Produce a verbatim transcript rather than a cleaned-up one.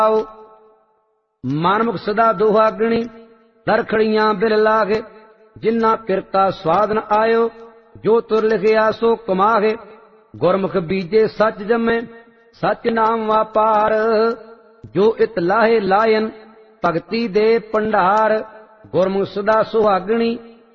ਮਨਮੁਖ ਸਦਾ ਦੁਹਾਗਣੀ ਦਰਖੜੀਆਂ ਬਿਲ ਲਾਗੇ। ਜਿਨ੍ਹਾਂ ਕਿਰਤਾ ਸਵਾਦ ਨ ਆਇਓ ਜੋ ਤੁਰ ਲਿਖਿਆ ਸੋ ਕਮਾਗੇ। ਗੁਰਮੁਖ ਬੀਜੇ ਸੱਚ ਜੰਮੇ ਸੱਚ ਨਾਮ ਵਾਪਾਰ। ਜੋ ਇਤ ਲਾਹੇ ਲਾਇਨ ਭਗਤੀ ਦੇ ਭੰਡਾਰ। ਗੁਰਮੁਖ ਸਦਾ ਸੁਹਾਗਣੀ